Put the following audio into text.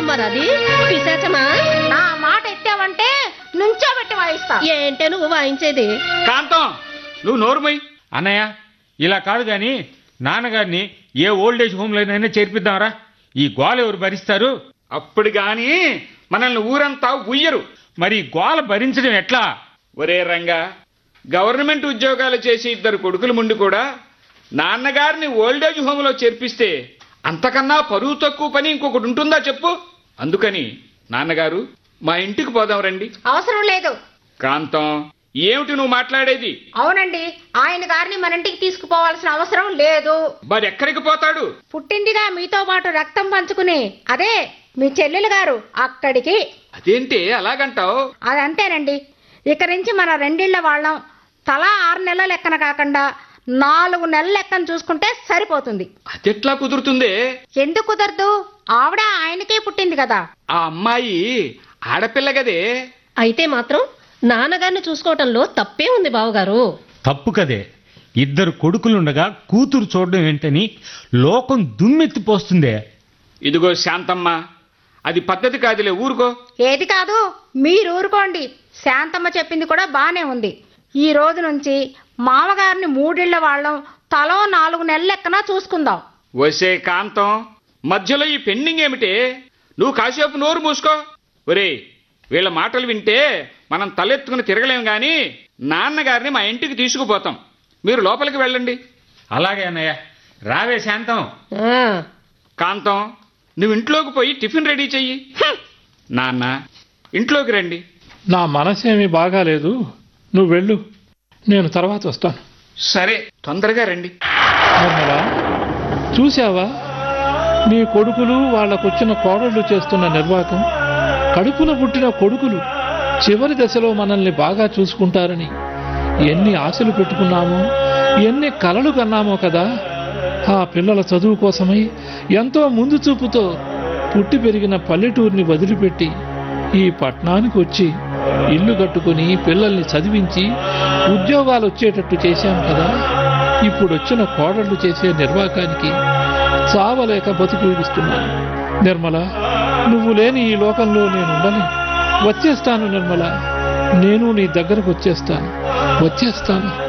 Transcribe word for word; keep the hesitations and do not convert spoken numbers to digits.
మరది పిశాచమా? నా మాట ఎత్తావంటే నుంచోబెట్టి వాయిస్తా. ఏంటే నువ్వు వాయించేది? కాంతం, నువ్వు నోరుమోయ్. అన్నయ్య, ఇలా కాదు గాని నాన్నగారిని ఏ ఓల్డేజ్ హోమ్లోనైనా చేర్పిద్దాంరా. ఈ గోల ఎవరు భరిస్తారు? అప్పుడు గాని మనల్ని ఊరంతా ఉయ్యరు. మరి గోల భరించడం ఎట్లా? ఒరే రంగా, గవర్నమెంట్ ఉద్యోగాలు చేసి ఇద్దరు కొడుకులు ముందు కూడా నాన్నగారిని ఓల్డేజ్ హోమ్లో చేర్పిస్తే అంతకన్నా పరువు తక్కువ పని ఇంకొకటి ఉంటుందా చెప్పు? అందుకని నాన్నగారు మా ఇంటికి పోదాం రండి. అవసరం లేదు. కాంతం, ఏమిటి నువ్వు మాట్లాడేది? అవునండి, ఆయన గారిని మన ఇంటికి తీసుకుపోవాల్సిన అవసరం లేదు. మరి ఎక్కడికి పోతాడు? పుట్టిందిగా మీతో పాటు రక్తం పంచుకుని అదే మీ చెల్లెలు గారు అక్కడికి. అదేంటి అలాగంటావు? అదంతేనండి. ఇక నుంచి మన రెండిళ్ల వాళ్ళం తలా ఆరు నెలల లెక్కన కాకుండా నాలుగు నెలల లెక్కన చూసుకుంటే సరిపోతుంది. అదెట్లా కుదురుతుందే? ఎందుకు కుదరదు? ఆవిడ ఆయనకే పుట్టింది కదా. ఆ అమ్మాయి ఆడపిల్ల గదే. అయితే మాత్రం నాన్నగారిని చూసుకోవటంలో తప్పే ఉంది బావగారు. తప్పు కదే. ఇద్దరు కొడుకులుండగా కూతురు చూడడం ఏంటని లోకం దుమ్మెత్తిపోస్తుందే. ఇదిగో శాంతమ్మ, అది పద్ధతి కాదులే, ఊరుకో. ఏది కాదు, మీరు ఊరుకోండి. శాంతమ్మ చెప్పింది కూడా బానే ఉంది. ఈ రోజు నుంచి మామగారిని మూడిళ్ల వాళ్ళం తలో నాలుగు నెలల లెక్కన చూసుకుందాం. వసే కాంతం, మధ్యలో ఈ పెండింగ్ ఏమిటే? నువ్వు కాసేపు నోరు మూసుకో. ఒరే, వీళ్ళ మాటలు వింటే మనం తలెత్తుకుని తిరగలేం గాని నాన్నగారిని మా ఇంటికి తీసుకుపోతాం. మీరు లోపలికి వెళ్ళండి. అలాగే అన్నయ్య. రావే శాంతం. ఆ, కాంతం, నువ్వు ఇంట్లోకి పోయి టిఫిన్ రెడీ చెయ్యి. నాన్న, ఇంట్లోకి రండి. నా మనసేమీ బాగాలేదు, నువ్వు వెళ్ళు, నేను తర్వాత వస్తాను. సరే, తొందరగా రండి. నిర్మలా, చూశావా నీ కొడుకులు వాళ్ళకొచ్చిన కోడళ్ళు చేస్తున్న నిర్వాకం? కడుపున పుట్టిన కొడుకులు చివరి దశలో మనల్ని బాగా చూసుకుంటారని ఎన్ని ఆశలు పెట్టుకున్నామో, ఎన్ని కలలు కన్నామో కదా. ఆ పిల్లల చదువు కోసమై ఎంతో ముందు చూపుతో పుట్టి పెరిగిన పల్లెటూరిని వదిలిపెట్టి ఈ పట్టణానికి వచ్చి ఇల్లు కట్టుకుని పిల్లల్ని చదివించి ఉద్యోగాలు వచ్చేటట్టు చేశాం కదా. ఇప్పుడు వచ్చిన కోడళ్ళు చేసే నిర్వాకానికి చావలేక బతుకుస్తున్నాను. నిర్మల, నువ్వు లేని ఈ లోకంలో నేను ఉండను. వచ్చేస్తాను నిర్మల, నేను నీ దగ్గరకు వచ్చేస్తాను వచ్చేస్తాను